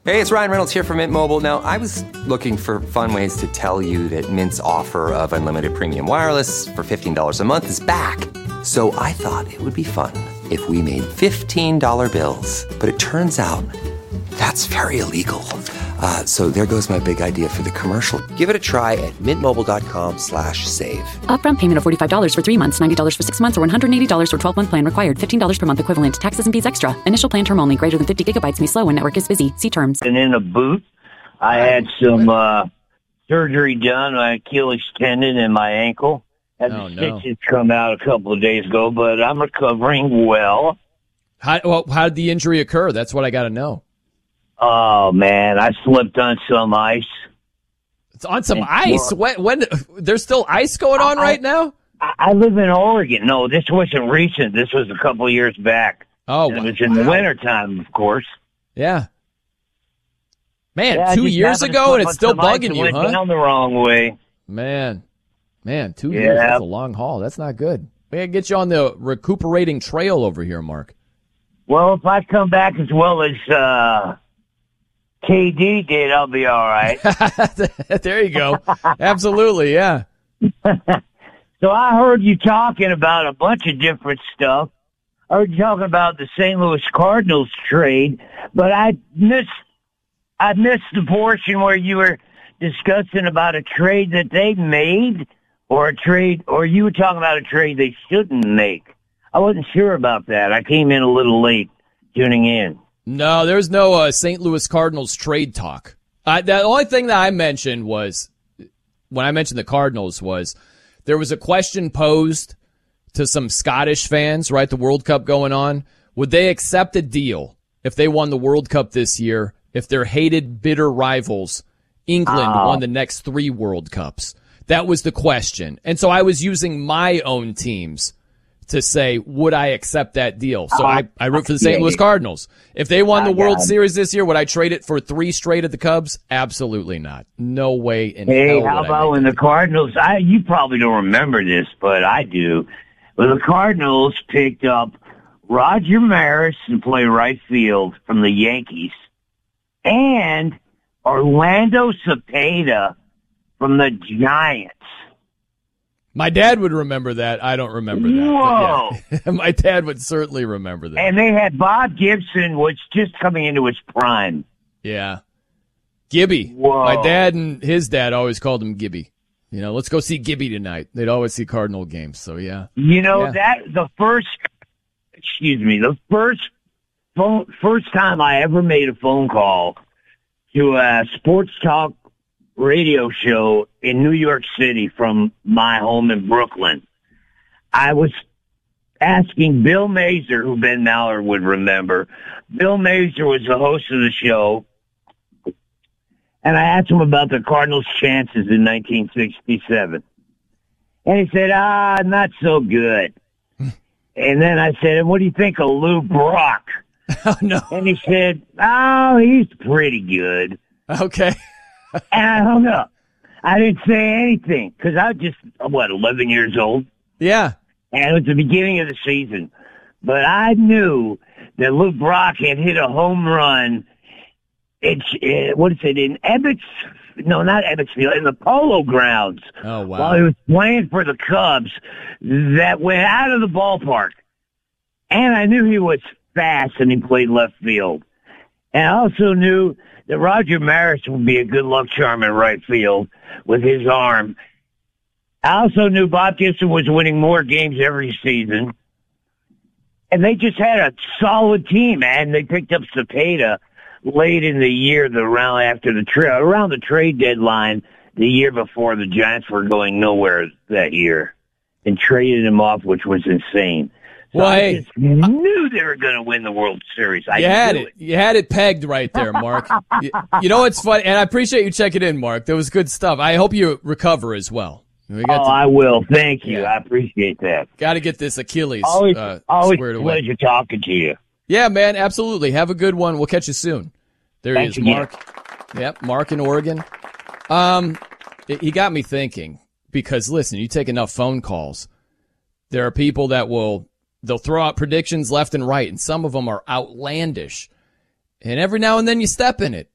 Hey, it's Ryan Reynolds here from Mint Mobile. Now, I was looking for fun ways to tell you that Mint's offer of unlimited premium wireless for $15 a month is back. So I thought it would be fun if we made $15 bills. But it turns out that's very illegal. So there goes my big idea for the commercial. Give it a try at mintmobile.com/save. Upfront payment of $45 for 3 months, $90 for 6 months, or $180 for 12-month plan required. $15 per month equivalent. Taxes and fees extra. Initial plan term only. Greater than 50 gigabytes may slow when network is busy. See terms. And in a boot, I had some surgery done, my Achilles tendon and my ankle. Had the stitches come out a couple of days ago, but I'm recovering well. How did the injury occur? That's what I got to know. Oh, man, I slipped on some ice. It's on some ice? When there's still ice going on right now? I live in Oregon. No, this wasn't recent. This was a couple of years back. Oh, and it was in the wintertime, of course. Yeah. Man, 2 years ago, and it's still bugging you, went huh? Down the wrong way. Man, 2 years, that's a long haul. That's not good. We gotta get you on the recuperating trail over here, Mark. Well, if I come back as well as KD did, I'll be all right. There you go. Absolutely, yeah. So I heard you talking about a bunch of different stuff. I heard you talking about the St. Louis Cardinals trade, but I missed the portion where you were discussing about a trade that they made, or you were talking about a trade they shouldn't make. I wasn't sure about that. I came in a little late tuning in. No, there's no St. Louis Cardinals trade talk. The only thing that I mentioned was, when I mentioned the Cardinals, was there was a question posed to some Scottish fans, right, the World Cup going on. Would they accept a deal if they won the World Cup this year, if their hated, bitter rivals, England, won the next 3 World Cups? That was the question. And so I was using my own teams to say, would I accept that deal? So I root for the St. Louis Cardinals. If they won the World Series this year, would I trade it for 3 straight of the Cubs? Absolutely not. No way in hell. Hey, how about when the Cardinals, you probably don't remember this, but I do. When the Cardinals picked up Roger Maris to play right field from the Yankees and Orlando Cepeda from the Giants. My dad would remember that. I don't remember that. Whoa. Yeah. My dad would certainly remember that. And they had Bob Gibson, which just coming into his prime. Yeah. Gibby. Whoa. My dad and his dad always called him Gibby. You know, let's go see Gibby tonight. They'd always see Cardinal games. So, yeah. You know, the first time I ever made a phone call to a sports talk radio show in New York City from my home in Brooklyn, I was asking Bill Mazer, who Ben Maller would remember. Bill Mazer was the host of the show, and I asked him about the Cardinals' chances in 1967. And he said, not so good. And then I said, what do you think of Lou Brock? Oh, no. And he said, he's pretty good. Okay. And I hung up. I didn't say anything because I was just, 11 years old? Yeah. And it was the beginning of the season. But I knew that Lou Brock had hit a home run. In Ebbets? No, not Ebbetsfield, in the Polo Grounds. Oh, wow. While he was playing for the Cubs that went out of the ballpark. And I knew he was fast and he played left field. And I also knew that Roger Maris would be a good luck charm in right field with his arm. I also knew Bob Gibson was winning more games every season. And they just had a solid team, man. They picked up Cepeda late in the year, around the trade deadline, the year before the Giants were going nowhere that year, and traded him off, which was insane. So I just knew they were going to win the World Series. You had it pegged right there, Mark. you know what's funny? And I appreciate you checking in, Mark. That was good stuff. I hope you recover as well. I will. Thank you. Yeah. I appreciate that. Got to get this Achilles always squared away. Pleasure talking to you. Yeah, man, absolutely. Have a good one. We'll catch you soon. There he is, Mark. Yep, Mark in Oregon. He got me thinking because, listen, you take enough phone calls, there are people that they'll throw out predictions left and right, and some of them are outlandish. And every now and then you step in it.